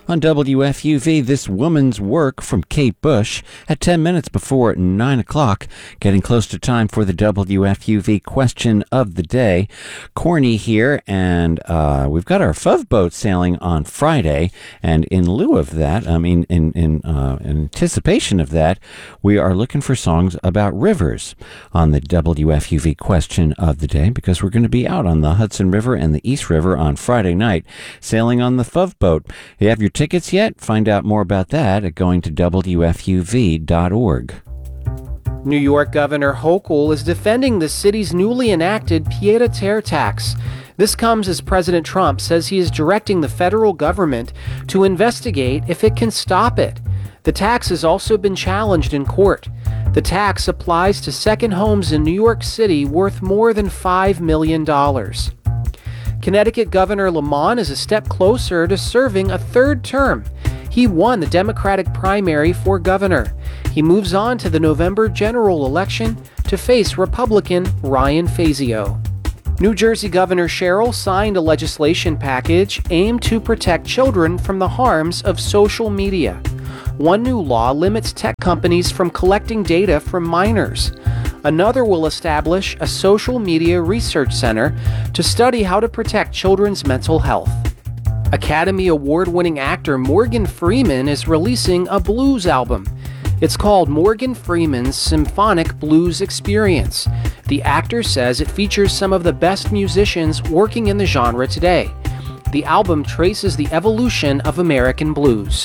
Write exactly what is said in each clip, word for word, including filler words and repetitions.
On W F U V, this woman's work from Kate Bush at ten minutes before nine o'clock, getting close to time for the W F U V question of the day. Corny here, and uh, we've got our F U V boat sailing on Friday, and in lieu of that, I mean, in, in, uh, in anticipation of that, we are looking for songs about rivers on the W F U V question of the day, because we're going to be out on the Hudson River and the East River on Friday night, sailing on the F U V boat. You have your tickets yet? Find out more about that at going to W F U V dot org. New York Governor Hochul is defending the city's newly enacted pied-à-terre tax. This comes as President Trump says he is directing the federal government to investigate if it can stop it. The tax has also been challenged in court. The tax applies to second homes in New York City worth more than five million dollars. Connecticut Governor Lamont is a step closer to serving a third term. He won the Democratic primary for governor. He moves on to the November general election to face Republican Ryan Fazio. New Jersey Governor Sherrill signed a legislation package aimed to protect children from the harms of social media. One new law limits tech companies from collecting data from minors. Another will establish a social media research center to study how to protect children's mental health. Academy Award-winning actor Morgan Freeman is releasing a blues album. It's called Morgan Freeman's Symphonic Blues Experience. The actor says it features some of the best musicians working in the genre today. The album traces the evolution of American blues.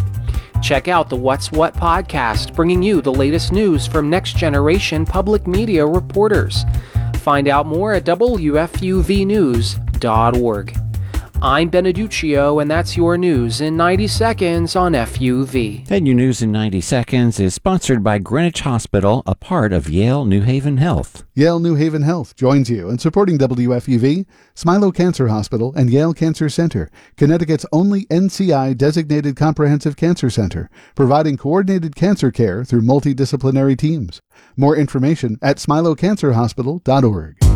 Check out the What's What podcast, bringing you the latest news from next-generation public media reporters. Find out more at W F U V news dot org. I'm Beneduccio, and that's your news in ninety seconds on F U V. And your news in ninety seconds is sponsored by Greenwich Hospital, a part of Yale New Haven Health. Yale New Haven Health joins you in supporting W F U V, Smilow Cancer Hospital, and Yale Cancer Center, Connecticut's only N C I-designated comprehensive cancer center, providing coordinated cancer care through multidisciplinary teams. More information at smilow cancer hospital dot org.